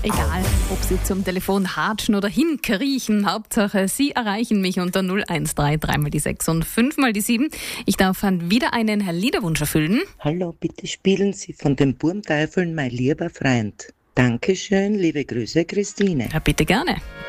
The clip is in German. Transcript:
Egal, ob Sie zum Telefon hatschen oder hinkriechen, Hauptsache Sie erreichen mich unter 013 3 mal die 6 und 5 mal die 7. Ich darf wieder einen Liederwunsch erfüllen. Hallo, bitte spielen Sie von den Burmteufeln Mein lieber Freund. Dankeschön, liebe Grüße, Christine. Ja, bitte gerne.